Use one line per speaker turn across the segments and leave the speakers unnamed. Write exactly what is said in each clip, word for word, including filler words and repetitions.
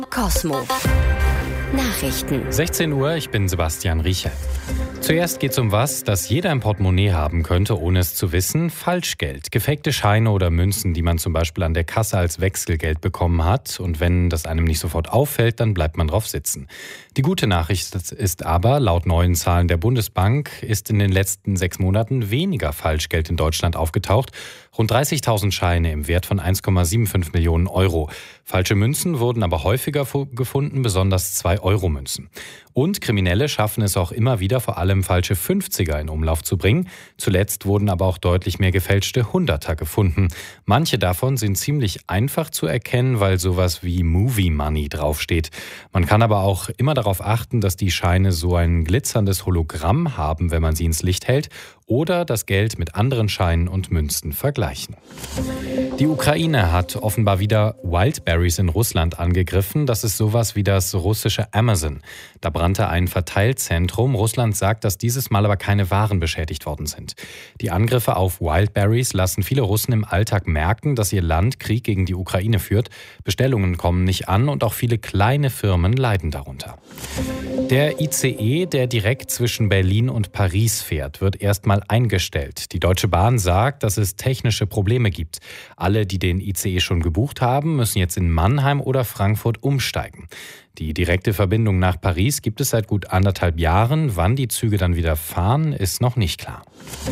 Kosmo Nachrichten.
sechzehn Uhr, ich bin Sebastian Riecher. Zuerst geht es um was, das jeder im Portemonnaie haben könnte, ohne es zu wissen. Falschgeld, gefakte Scheine oder Münzen, die man zum Beispiel an der Kasse als Wechselgeld bekommen hat. Und wenn das einem nicht sofort auffällt, dann bleibt man drauf sitzen. Die gute Nachricht ist aber, laut neuen Zahlen der Bundesbank ist in den letzten sechs Monaten weniger Falschgeld in Deutschland aufgetaucht. Rund dreißigtausend Scheine im Wert von eins Komma fünfundsiebzig Millionen Euro. Falsche Münzen wurden aber häufiger gefunden, besonders zwei Euro Münzen. Und Kriminelle schaffen es auch immer wieder, vor allem falsche fünfziger in Umlauf zu bringen. Zuletzt wurden aber auch deutlich mehr gefälschte Hunderter gefunden. Manche davon sind ziemlich einfach zu erkennen, weil sowas wie Movie Money draufsteht. Man kann aber auch immer darauf achten, dass die Scheine so ein glitzerndes Hologramm haben, wenn man sie ins Licht hält, oder das Geld mit anderen Scheinen und Münzen vergleichen. Die Ukraine hat offenbar wieder Wildberries in Russland angegriffen. Das ist sowas wie das russische Amazon. Da brannte ein Verteilzentrum. Russland sagt, dass dieses Mal aber keine Waren beschädigt worden sind. Die Angriffe auf Wildberries lassen viele Russen im Alltag merken, dass ihr Land Krieg gegen die Ukraine führt. Bestellungen kommen nicht an und auch viele kleine Firmen leiden darunter. Der I C E, der direkt zwischen Berlin und Paris fährt, wird erstmal eingestellt. Die Deutsche Bahn sagt, dass es technische Probleme gibt. Alle, die den I C E schon gebucht haben, müssen jetzt in Mannheim oder Frankfurt umsteigen. Die direkte Verbindung nach Paris gibt es seit gut anderthalb Jahren. Wann die Züge dann wieder fahren, ist noch nicht klar.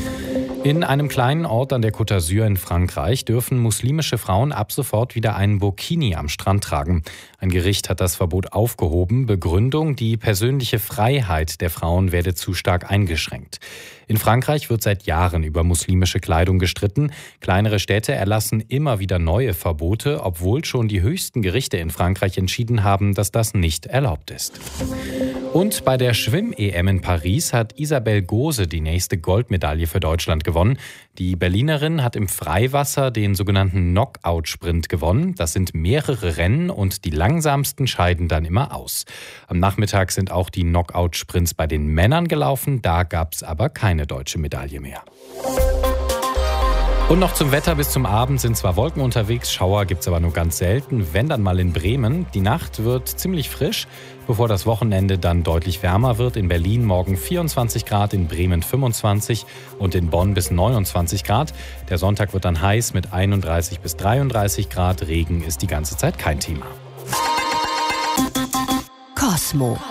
In einem kleinen Ort an der Côte d'Azur in Frankreich dürfen muslimische Frauen ab sofort wieder einen Burkini am Strand tragen. Ein Gericht hat das Verbot aufgehoben. Begründung, die persönliche Freiheit der Frauen werde zu stark eingeschränkt. In Frankreich wird seit Jahren über muslimische Kleidung gestritten. Kleinere Städte erlassen immer wieder neue Verbote, obwohl schon die höchsten Gerichte in Frankreich entschieden haben, dass das nicht erlaubt ist. Und bei der Schwimm-E M in Paris hat Isabel Gose die nächste Goldmedaille für Deutschland gewonnen. Die Berlinerin hat im Freiwasser den sogenannten Knockout-Sprint gewonnen. Das sind mehrere Rennen und die langsamsten scheiden dann immer aus. Am Nachmittag sind auch die Knockout-Sprints bei den Männern gelaufen. Da gab es aber keine deutsche Medaille mehr. Und noch zum Wetter. Bis zum Abend sind zwar Wolken unterwegs, Schauer gibt es aber nur ganz selten, wenn dann mal in Bremen. Die Nacht wird ziemlich frisch, bevor das Wochenende dann deutlich wärmer wird. In Berlin morgen vierundzwanzig Grad, in Bremen fünfundzwanzig und in Bonn bis neunundzwanzig Grad. Der Sonntag wird dann heiß mit einunddreißig bis dreiunddreißig Grad. Regen ist die ganze Zeit kein Thema.
Kosmo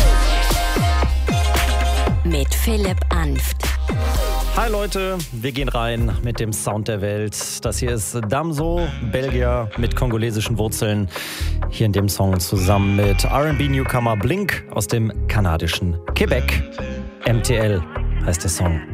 mit Philipp Anft.
Hi Leute, wir gehen rein mit dem Sound der Welt. Das hier ist Damso, Belgier mit kongolesischen Wurzeln. Hier in dem Song zusammen mit R and B-Newcomer Blink aus dem kanadischen Quebec. M T L heißt der Song.